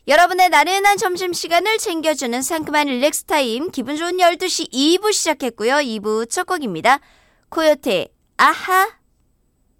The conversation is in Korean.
여러분의 나른한 점심시간을 챙겨주는 상큼한 릴렉스 타임, 기분 좋은 12시 2부 시작했고요. 2부 첫 곡입니다. 코요태, 아하.